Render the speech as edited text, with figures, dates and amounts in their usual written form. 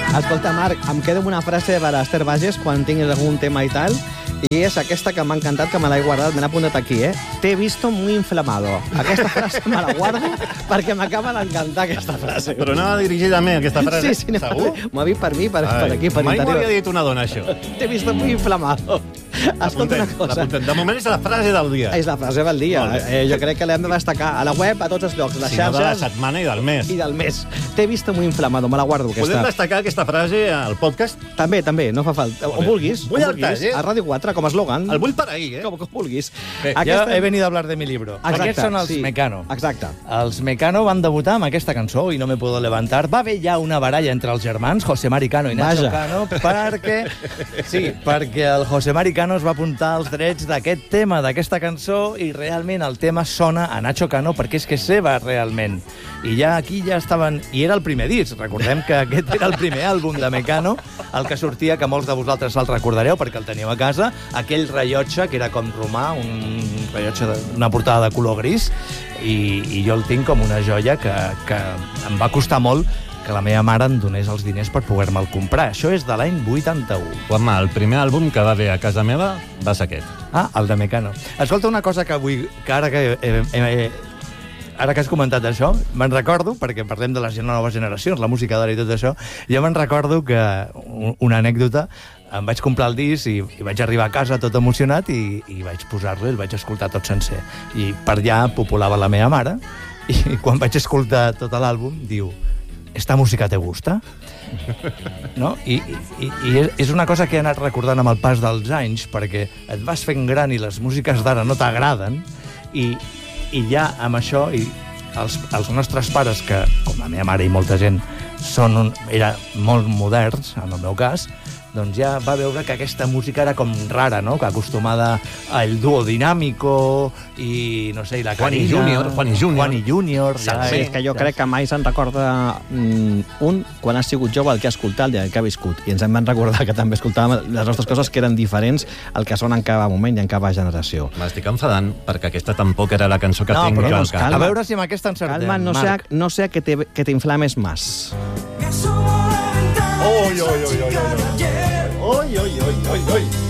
Escolta, Marc, em quedo amb una frase de l'Ester Bages quan tinguis algun tema i tal, i és aquesta que m'ha encantat, que me l'he guardat, me l'he apuntat aquí, Te he visto muy inflamado. Aquesta frase me la guardo perquè m'acaba d'encantar aquesta frase. Però anava dirigida a mi, aquesta frase. Sí, segur? M'ho ha dit per mi, per aquí, per mai interior. m'ho havia dit una dona, això. Te he visto muy inflamado. Escolta una cosa. De moment és la frase del dia. És la frase del dia. Jo crec que l'hem de destacar a la web, a tots els llocs, les Si no de la xarxes setmana i del mes. i del mes. Te he visto muy inflamado, me la guardo, aquesta. Podem destacar aquesta frase al podcast? També, no fa falta. On vulguis. Vull on el vulguis. tall, A Ràdio 4, com a eslògan. El vull per ahir, Com vulguis. Bé, jo he venido a hablar de mi libro. Exacte, Aquests són els sí. Mecano. Exacte. Els Mecano van debutar amb aquesta cançó, I no me puedo levantar. Va haver ja una baralla entre els germans, José Mari Cano i Nacho Vaja. Cano, perquè el José Mari Cano es va apuntar els drets d'aquest tema, d'aquesta cançó, i realment el tema sona a Nacho Cano perquè és que és seva, realment. I ja aquí ja estaven... I era el primer disc. Recordem que aquest era el primer àlbum de Mecano, el que sortia, que molts de vosaltres el recordareu perquè el teníeu a casa, aquell rellotge que era com romà, un rellotge d'una portada de color gris, i jo el tinc com una joia que em va costar molt que la meva mare em donés els diners per poder-me'l comprar. Això és de l'any 81. Juanma, el primer àlbum que va haver a casa meva va ser aquest. Ah, el de Mecano. Escolta, una cosa que vull... Ara que has comentat això, me'n recordo, perquè parlem de les noves generacions, la música d'ara i tot això, jo me'n recordo que una anècdota, em vaig comprar el disc i vaig arribar a casa tot emocionat i vaig posar-lo i el vaig escoltar tot sencer. I per allà populava la meva mare i quan vaig escoltar tot l'àlbum diu: «Esta música te gusta?» No? I és una cosa que he anat recordant amb el pas dels anys, perquè et vas fent gran i les músiques d'ara no t'agraden, i ja amb això els nostres pares, que com la meva mare i molta gent eren molt moderns, en el meu cas, doncs ja va veure que aquesta música era com rara, no? Que acostumada al dúo dinámico i, no sé, i la Carina... Juan i Junior. Sí, és que jo crec que mai se'n recorda quan ha sigut jove el que ha escoltat i el que ha viscut. I ens en van recordar que també escoltàvem les nostres coses que eren diferents al que són en cada moment i en cada generació. M'estic enfadant perquè aquesta tampoc era la cançó que tinc però al cap. a veure si amb aquesta encertem, Calma, Marc. no sea que te inflames más. Oi, oi, oi, oi, oi. Oi, oi, oi, oi, oi.